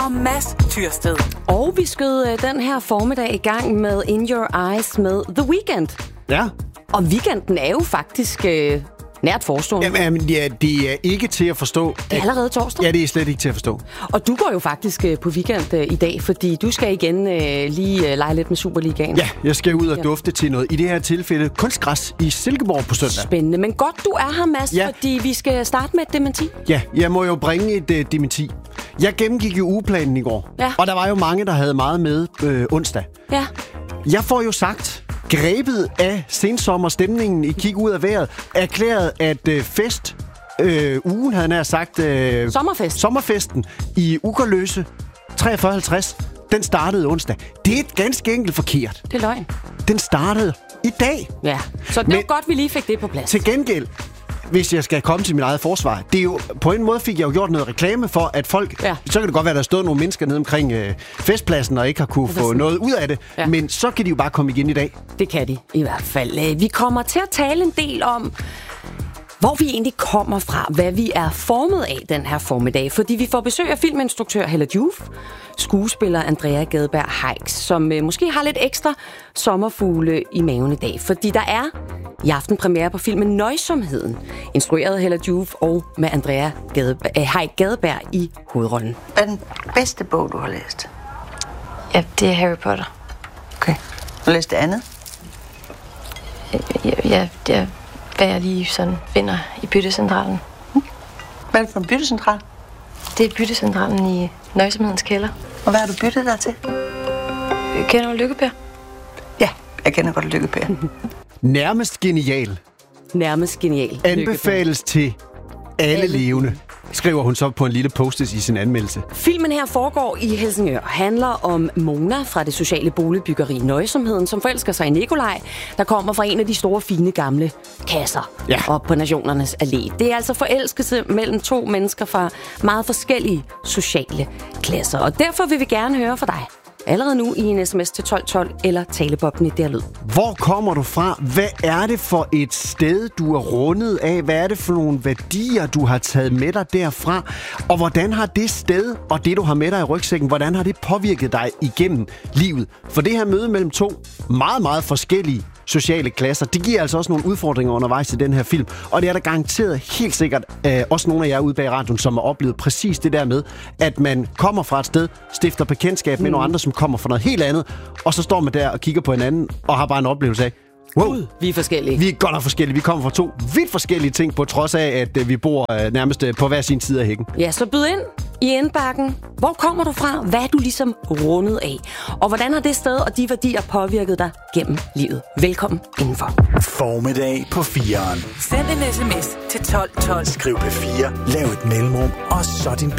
og Mads Tyrsted. Og vi skød den her formiddag i gang med In Your Eyes med The Weeknd. Ja. Og weekenden er jo faktisk nært forestående. Jamen, ja, det er ikke til at forstå. Det er allerede torsdag. Ja, det er slet ikke til at forstå. Og du går jo faktisk på weekend i dag, fordi du skal igen lige lege lidt med Superligaen. Ja, jeg skal ud og dufte til noget. I det her tilfælde kunstgræs i Silkeborg på søndag. Spændende. Men godt, du er her, Mads, fordi vi skal starte med et dementi. Ja, jeg må jo bringe et dementi. Jeg gennemgik jo ugeplanen i går, og der var jo mange, der havde meget med onsdag. Ja. Jeg får jo sagt, grebet af sensommerstemningen i Kig ud af vejret, erklæret, at ugen havde nær sagt... Sommerfesten i Ugerløse 4350, den startede onsdag. Det er ganske enkelt forkert. Det er løgn. Den startede i dag. Ja, så det er godt, vi lige fik det på plads. Til gengæld, hvis jeg skal komme til mit eget forsvar, det er jo, på en måde fik jeg jo gjort noget reklame for, at folk... Ja. Så kan det godt være, at der stod nogle mennesker nede omkring festpladsen, og ikke har kunne få noget ud af det. Ja. Men så kan de jo bare komme igen i dag. Det kan de i hvert fald. Vi kommer til at tale en del om, hvor vi egentlig kommer fra, hvad vi er formet af den her formiddag. Fordi vi får besøg af filminstruktør Hella Joof, skuespiller Andrea Gadberg Heiks, som måske har lidt ekstra sommerfugle i maven i dag. Fordi der er i aften premiere på filmen Nøjsomheden, instrueret af Hella Joof og med Andrea Heik Gadberg i hovedrollen. Hvad er den bedste bog, du har læst? Ja, det er Harry Potter. Okay. Har du læst det andet? Ja, det er, hvad jeg lige sådan finder i byttecentralen. Hvad er det for en byttecentral? Det er byttecentralen i Nøjsomhedens kælder. Og hvad har du byttet der til? Kender du Lykke-Per? Ja, jeg kender godt Lykke-Per. Nærmest genial. Nærmest genial. Anbefales til alle levende, skriver hun så på en lille post-it i sin anmeldelse. Filmen her foregår i Helsingør, handler om Mona fra det sociale boligbyggeri Nøjsomheden, som forelsker sig i Nikolaj, der kommer fra en af de store, fine, gamle kasser op på Nationernes Allé. Det er altså forelskelse mellem to mennesker fra meget forskellige sociale klasser, og derfor vil vi gerne høre fra dig. Allerede nu i en sms til 1212 eller talebobben i derlyd. Hvor kommer du fra? Hvad er det for et sted, du er rundet af? Hvad er det for nogle værdier, du har taget med dig derfra? Og hvordan har det sted og det, du har med dig i rygsækken, hvordan har det påvirket dig igennem livet? For det her møde mellem to meget, meget forskellige sociale klasser, det giver altså også nogle udfordringer undervejs i den her film. Og det er der garanteret helt sikkert også nogle af jer ude bag radioen, som har oplevet præcis det der med, at man kommer fra et sted, stifter bekendtskab med nogle andre, som kommer fra noget helt andet, og så står man der og kigger på hinanden og har bare en oplevelse af, wow, vi er forskellige. Vi er godt nok forskellige. Vi kommer fra to vidt forskellige ting, på trods af, at vi bor nærmest på hver sin side af hækken. Ja, så byd ind i indbakken. Hvor kommer du fra? Hvad er du ligesom rundet af? Og hvordan har det sted og de værdier påvirket dig gennem livet? Velkommen indenfor. Formiddag på 4'eren. Send en sms til 1212. Skriv P4, lav et mellemrum, og så din